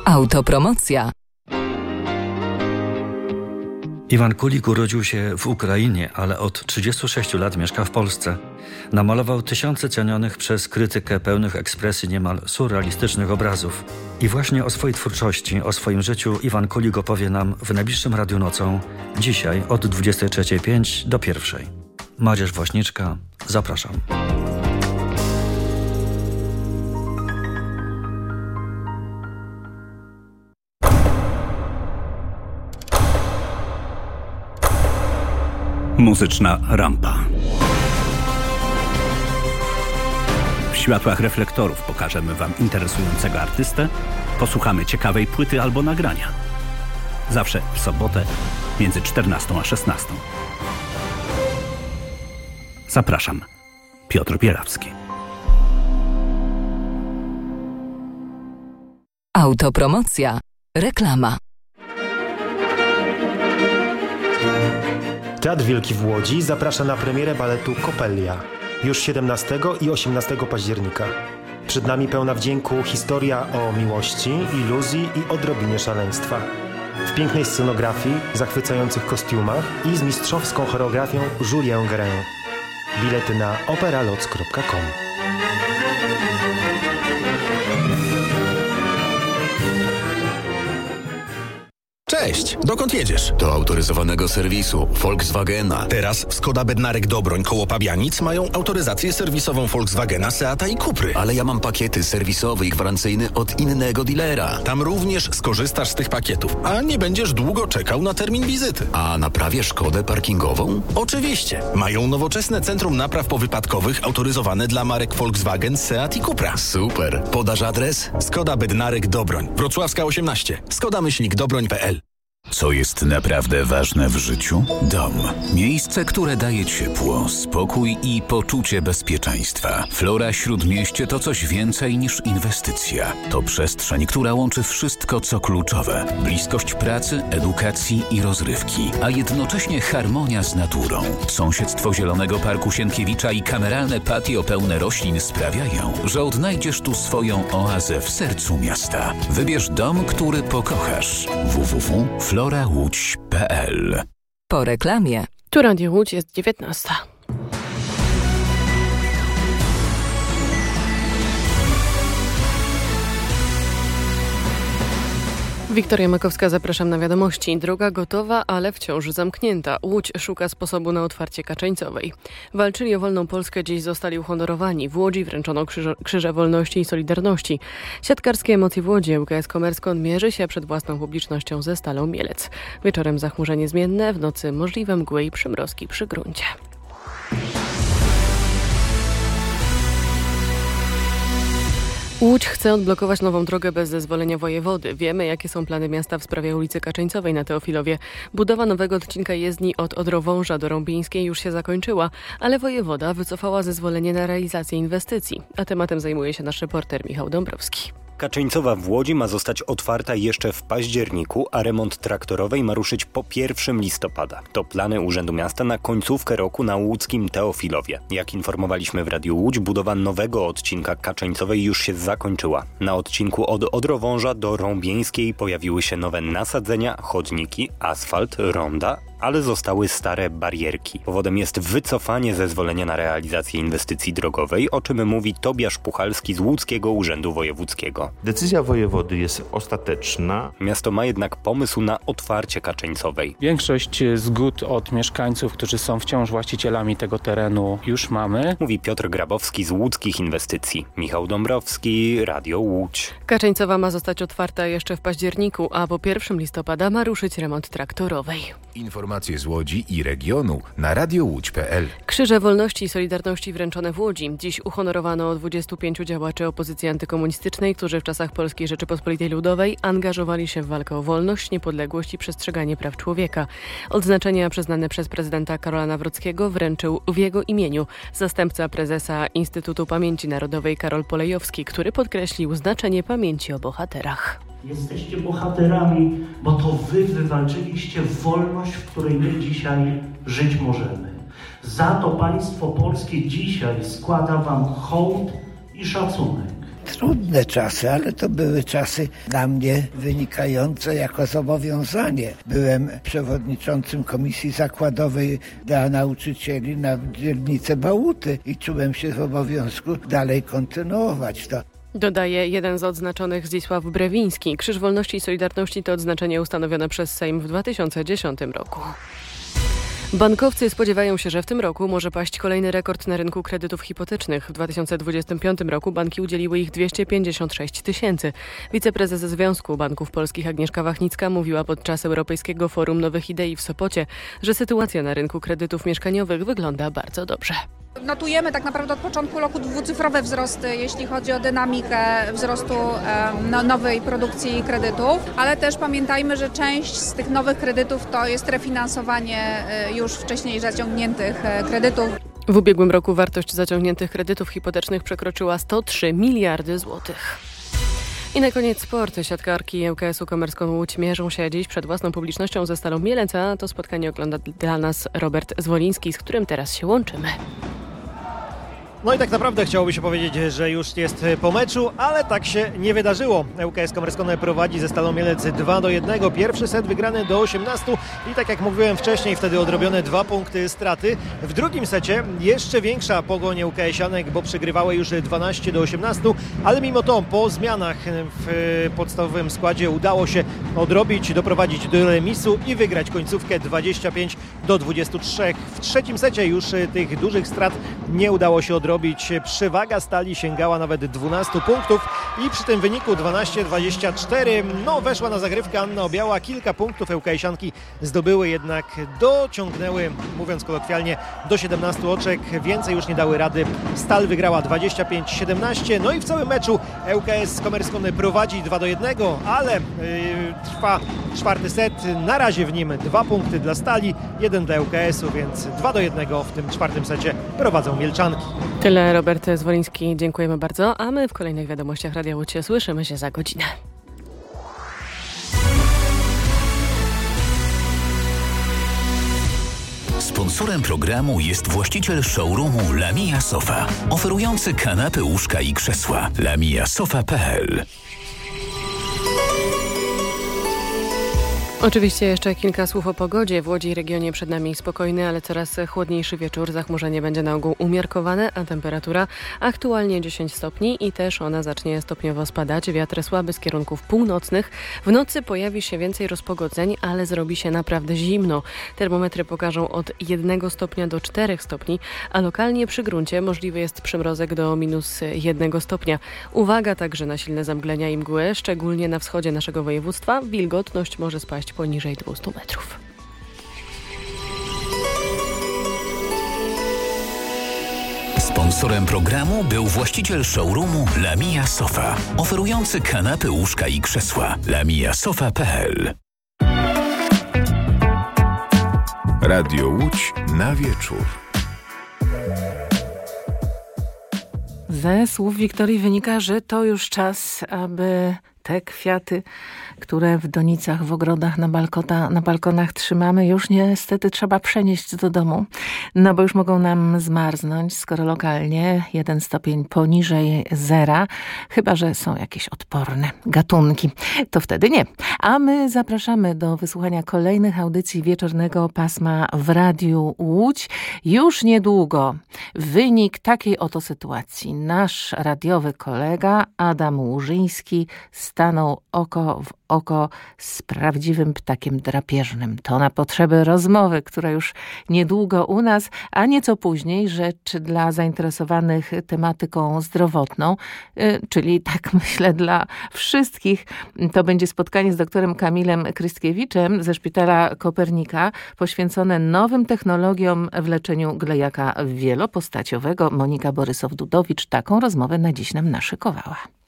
Autopromocja. Iwan Kulik urodził się w Ukrainie, ale od 36 lat mieszka w Polsce. Namalował tysiące cenionych przez krytykę pełnych ekspresji niemal surrealistycznych obrazów. I właśnie o swojej twórczości, o swoim życiu Iwan Kulik opowie nam w najbliższym Radiu Nocą, dzisiaj od 23:05 do 1:00. Madzia Woźniczka, zapraszam. Muzyczna rampa. W światłach reflektorów pokażemy Wam interesującego artystę, posłuchamy ciekawej płyty albo nagrania. Zawsze w sobotę między 14 a 16. Zapraszam. Piotr Bielawski. Autopromocja. Reklama. Teatr Wielki w Łodzi zaprasza na premierę baletu Coppelia już 17 i 18 października. Przed nami pełna wdzięku historia o miłości, iluzji i odrobinie szaleństwa. W pięknej scenografii, zachwycających kostiumach i z mistrzowską choreografią Julien Guérin. Bilety na operaloc.com. Cześć, dokąd jedziesz? Do autoryzowanego serwisu Volkswagena. Teraz w Skoda Bednarek Dobroń koło Pabianic mają autoryzację serwisową Volkswagena, Seata i Cupry. Ale ja mam pakiety serwisowy i gwarancyjny od innego dealera. Tam również skorzystasz z tych pakietów, a nie będziesz długo czekał na termin wizyty. A naprawię Szkodę parkingową? Oczywiście. Mają nowoczesne centrum napraw powypadkowych autoryzowane dla marek Volkswagen, Seat i Cupra. Super. Podasz adres? Skoda Bednarek Dobroń. Wrocławska 18. Skoda-Dobroń.pl. Co jest naprawdę ważne w życiu? Dom. Miejsce, które daje ciepło, spokój i poczucie bezpieczeństwa. Flora Śródmieście to coś więcej niż inwestycja. To przestrzeń, która łączy wszystko, co kluczowe. Bliskość pracy, edukacji i rozrywki, a jednocześnie harmonia z naturą. Sąsiedztwo Zielonego Parku Sienkiewicza i kameralne patio pełne roślin sprawiają, że odnajdziesz tu swoją oazę w sercu miasta. Wybierz dom, który pokochasz. www.florałódź.pl. Po reklamie. Tu Radio Łódź, jest 19. Wiktoria Makowska, zapraszam na wiadomości. Droga gotowa, ale wciąż zamknięta. Łódź szuka sposobu na otwarcie Kaczeńcowej. Walczyli o wolną Polskę, dziś zostali uhonorowani. W Łodzi wręczono krzyże wolności i solidarności. Siatkarskie emocje w Łodzi. ŁKS Commerzbank mierzy się przed własną publicznością ze Stalą Mielec. Wieczorem zachmurzenie zmienne, w nocy możliwe mgły i przymrozki przy gruncie. Łódź chce odblokować nową drogę bez zezwolenia wojewody. Wiemy, jakie są plany miasta w sprawie ulicy Kaczeńcowej na Teofilowie. Budowa nowego odcinka jezdni od Odrowąża do Rąbieńskiej już się zakończyła, ale wojewoda wycofała zezwolenie na realizację inwestycji. A tematem zajmuje się nasz reporter Michał Dąbrowski. Kaczeńcowa w Łodzi ma zostać otwarta jeszcze w październiku, a remont traktorowej ma ruszyć po 1 listopada. To plany Urzędu Miasta na końcówkę roku na łódzkim Teofilowie. Jak informowaliśmy w Radiu Łódź, budowa nowego odcinka Kaczeńcowej już się zakończyła. Na odcinku od Odrowąża do Rąbieńskiej pojawiły się nowe nasadzenia, chodniki, asfalt, ronda, ale zostały stare barierki. Powodem jest wycofanie zezwolenia na realizację inwestycji drogowej, o czym mówi Tobiasz Puchalski z Łódzkiego Urzędu Wojewódzkiego. Decyzja wojewody jest ostateczna. Miasto ma jednak pomysł na otwarcie Kaczeńcowej. Większość zgód od mieszkańców, którzy są wciąż właścicielami tego terenu, już mamy. Mówi Piotr Grabowski z Łódzkich Inwestycji. Michał Dąbrowski, Radio Łódź. Kaczeńcowa ma zostać otwarta jeszcze w październiku, a po 1 listopada ma ruszyć remont traktorowej. Informacje z Łodzi i regionu na radiołódź.pl. Krzyże Wolności i Solidarności wręczone w Łodzi. Dziś uhonorowano 25 działaczy opozycji antykomunistycznej, którzy w czasach Polskiej Rzeczypospolitej Ludowej angażowali się w walkę o wolność, niepodległość i przestrzeganie praw człowieka. Odznaczenia przyznane przez prezydenta Karola Nawrockiego wręczył w jego imieniu zastępca prezesa Instytutu Pamięci Narodowej Karol Polejowski, który podkreślił znaczenie pamięci o bohaterach. Jesteście bohaterami, bo to wy wywalczyliście wolność, w której my dzisiaj żyć możemy. Za to państwo polskie dzisiaj składa wam hołd i szacunek. trudne czasy, ale to były czasy dla mnie wynikające jako zobowiązanie. Byłem przewodniczącym Komisji Zakładowej dla nauczycieli na dzielnicy Bałuty i czułem się w obowiązku dalej kontynuować to. Dodaje jeden z odznaczonych Zdzisław Brewiński. Krzyż Wolności i Solidarności to odznaczenie ustanowione przez Sejm w 2010 roku. Bankowcy spodziewają się, że w tym roku może paść kolejny rekord na rynku kredytów hipotecznych. W 2025 roku banki udzieliły ich 256 000. Wiceprezes Związku Banków Polskich Agnieszka Wachnicka mówiła podczas Europejskiego Forum Nowych Idei w Sopocie, że sytuacja na rynku kredytów mieszkaniowych wygląda bardzo dobrze. Notujemy tak naprawdę od początku roku dwucyfrowe wzrosty, jeśli chodzi o dynamikę wzrostu nowej produkcji kredytów, ale też pamiętajmy, że część z tych nowych kredytów to jest refinansowanie już wcześniej zaciągniętych kredytów. W ubiegłym roku wartość zaciągniętych kredytów hipotecznych przekroczyła 103 miliardy złotych. I na koniec sport. Siatkarki ŁKS-u Komerską Łódź mierzą się dziś przed własną publicznością ze Stalą Mielec, a to spotkanie ogląda dla nas Robert Zwoliński, z którym teraz się łączymy. No i tak naprawdę chciałoby się powiedzieć, że już jest po meczu, ale tak się nie wydarzyło. ŁKS Komerskone prowadzi ze Stalą Mielec 2-1. Pierwszy set wygrany do 18 i tak jak mówiłem wcześniej, wtedy odrobione 2 punkty straty. W drugim secie jeszcze większa pogoń ŁKS-ianek, bo przegrywały już 12-18, ale mimo to po zmianach w podstawowym składzie udało się odrobić, doprowadzić do remisu i wygrać końcówkę 25-23. W trzecim secie już tych dużych strat nie udało się odrobić. Przewaga Stali sięgała nawet 12 punktów i przy tym wyniku 12-24 weszła na zagrywkę Anna Obiała. Kilka punktów ŁKS-ianki zdobyły, jednak dociągnęły, mówiąc kolokwialnie, do 17 oczek. Więcej już nie dały rady. Stal wygrała 25-17. No i w całym meczu ŁKS Komerskone prowadzi 2-1, ale trwa czwarty set. Na razie w nim 2 punkty dla Stali, 1 dla ŁKS-u, więc 2-1 w tym czwartym secie prowadzą Mielczanki. Tyle Robert Zwoliński, dziękujemy bardzo, a my w kolejnych wiadomościach Radia Łódź słyszymy się za godzinę. Sponsorem programu jest właściciel showroomu Lamia Sofa, oferujący kanapy, łóżka i krzesła. lamiasofa.pl. Oczywiście jeszcze kilka słów o pogodzie. W Łodzi i regionie przed nami spokojny, ale coraz chłodniejszy wieczór. Zachmurzenie będzie na ogół umiarkowane, a temperatura aktualnie 10 stopni i też ona zacznie stopniowo spadać. Wiatr słaby z kierunków północnych. W nocy pojawi się więcej rozpogodzeń, ale zrobi się naprawdę zimno. Termometry pokażą od 1 stopnia do 4 stopni, a lokalnie przy gruncie możliwy jest przymrozek do -1 stopnia. Uwaga także na silne zamglenia i mgły, szczególnie na wschodzie naszego województwa. Wilgotność może spaść poniżej 200 metrów. Sponsorem programu był właściciel showroomu Lamia Sofa, oferujący kanapy, łóżka i krzesła. lamiasofa.pl. Radio Łódź na wieczór. Ze słów Wiktorii wynika, że to już czas, aby te kwiaty, które w donicach, w ogrodach, na balkonach trzymamy, już niestety trzeba przenieść do domu, no bo już mogą nam zmarznąć, skoro lokalnie 1 stopień poniżej zera, chyba że są jakieś odporne gatunki. To wtedy nie. A my zapraszamy do wysłuchania kolejnych audycji wieczornego pasma w Radiu Łódź. Już niedługo wynik takiej oto sytuacji. Nasz radiowy kolega Adam Łużyński stanął oko w oko z prawdziwym ptakiem drapieżnym. To na potrzeby rozmowy, która już niedługo u nas, a nieco później rzecz dla zainteresowanych tematyką zdrowotną, czyli tak myślę dla wszystkich. To będzie spotkanie z doktorem Kamilem Krystkiewiczem ze Szpitala Kopernika poświęcone nowym technologiom w leczeniu glejaka wielopostaciowego. Monika Borysow-Dudowicz taką rozmowę na dziś nam naszykowała.